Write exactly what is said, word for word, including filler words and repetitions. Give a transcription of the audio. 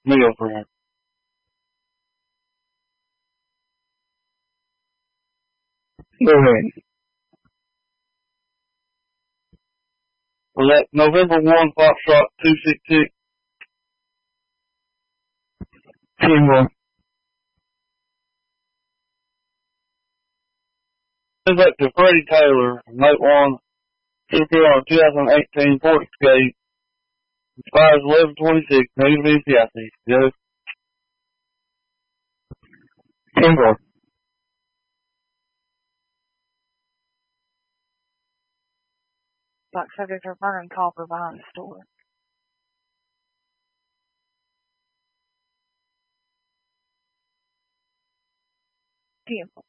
meal for him. Go ahead. Well, that November one, Foxtrot two six six. ten one. Send that to Freddie Taylor, Note one, Super on two thousand eighteen Ford Escape. Expires eleven twenty-six, negative E P I C. Joe? ten one. Like subject for burning copper behind the store. ten.